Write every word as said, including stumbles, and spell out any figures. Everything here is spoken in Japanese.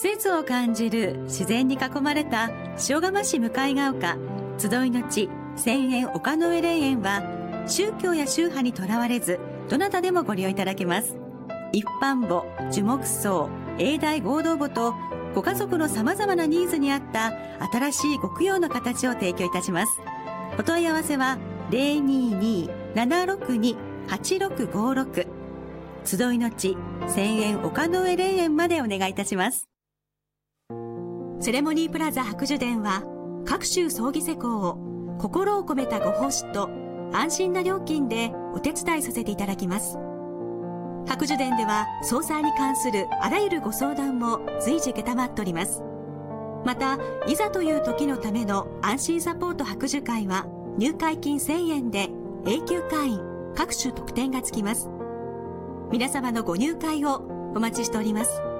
節を感じる自然に囲まれた塩釜市向ヶ丘集いの地千円丘の上霊園は、宗教や宗派にとらわれずどなたでもご利用いただけます。一般墓、樹木葬、永代合同墓とご家族の様々なニーズに合った新しいご供養の形を提供いたします。お問い合わせは ゼロにーにー ななろくに はちろくごろく 集いの地千円丘の上霊園までお願いいたします。セレモニープラザ白樹殿は、各種葬儀施工を心を込めたご奉仕と安心な料金でお手伝いさせていただきます。白樹殿では葬祭に関するあらゆるご相談も随時承っております。また、いざという時のための安心サポート白樹会は、入会金せんえんで永久会員各種特典がつきます。皆様のご入会をお待ちしております。